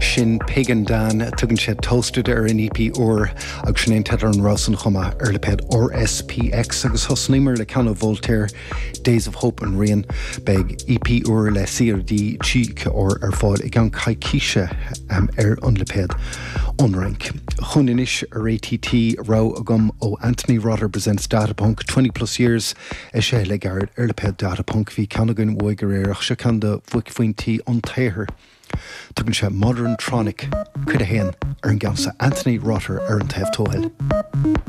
Sin Pagan Dan tugann sé toasted ar an EP or agus sin teidir an Rosan chuma ar le ped RSPX agus hosnímar le Canna Voltaire Days of Hope and Rain beg EP or le CRD Cheek or ar fáil I gan caicíise ar an le ped onrank. Chuninis ar ATT rau agum o Anthony Rotter presents Datapunk 20 plus years sé le gard ar le ped Datapunk hí Canagan Woiger ach se can de Wikifuintí an Taher. Tugann sé Modern Tronic chud a héan ar an gamsa Anthony Rotter ar an taobh tóil.